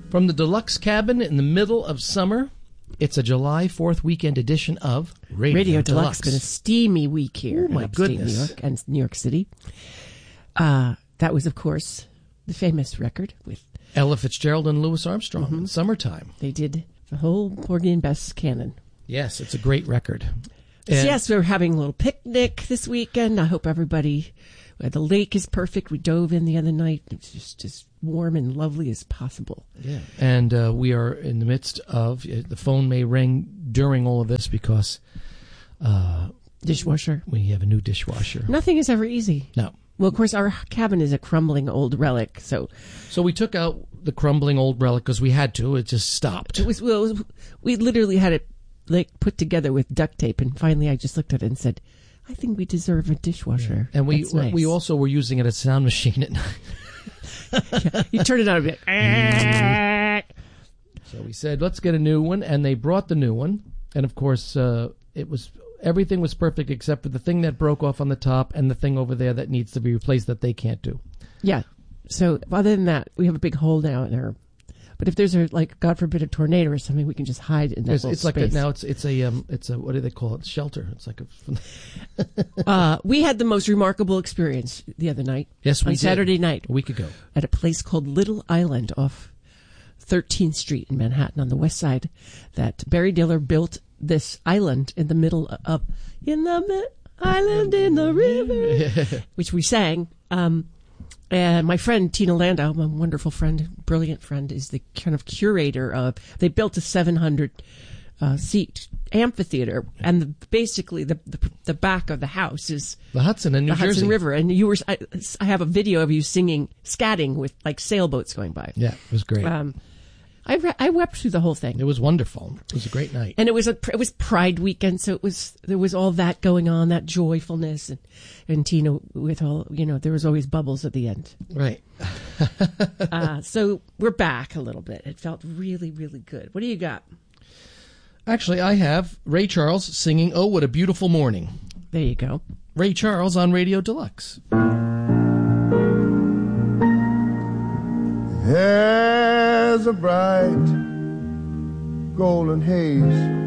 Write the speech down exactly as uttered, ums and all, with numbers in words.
From the Deluxe Cabin in the middle of summer, it's a July fourth weekend edition of Radio, Radio Deluxe. Deluxe. Been a steamy week here Oh, my in upstate goodness. New York and New York City. Uh, that was, of course, the famous record with Ella Fitzgerald and Louis Armstrong, Mm-hmm. Summertime. they did the whole Porgy and Bess canon. Yes, it's a great record. So And- yes, we're having a little picnic this weekend. I hope everybody. Uh, the lake is perfect. We dove in the other night. It's just as warm and lovely as possible. Yeah, and uh, we are in the midst of, uh, the phone may ring during all of this because uh, Dishwasher. we have a new dishwasher. Nothing is ever easy. No. Well, of course, our cabin is a crumbling old relic, so So we took out the crumbling old relic because we had to. It just stopped. it was. Well, it was- we literally had it like put together with duct tape, and finally, I just looked at it and said, "I think we deserve a dishwasher." And we That's nice. we also were using it as a sound machine at night. you turn it on a bit. So we said, let's get a new one, and they brought the new one. And of course, uh, it was everything was perfect except for the thing that broke off on the top and the thing over there that needs to be replaced that they can't do. Yeah. So other than that, we have a big hole now in there. But if there's a like, God forbid, a tornado or something, we can just hide in that It's, little it's like space. a, now it's it's a um it's a what do they call it shelter? It's like a uh, we had the most remarkable experience the other night. Yes, we on did. Saturday night a week ago. at a place called Little Island off thirteenth Street in Manhattan on the west side. That Barry Diller built this island in the middle of in the mi- island in the river, which we sang. Um, And my friend Tina Landau, my wonderful friend, brilliant friend, is the kind of curator of. They built a seven hundred uh, seat amphitheater, and the, basically the, the the back of the house is The Hudson in New the Jersey. Hudson River. And you were, I, I have a video of you singing, scatting with like sailboats going by. Yeah, it was great. Um, I re- I wept through the whole thing. It was wonderful. It was a great night. And it was a it was Pride weekend, so it was there was all that going on, that joyfulness, and and Tina with all you know, there was always bubbles at the end. Right. Uh, so we're back a little bit. It felt really, really good. What do you got? Actually, I have Ray Charles singing "Oh, What a Beautiful Morning." There you go. Ray Charles on Radio Deluxe. There's a bright golden haze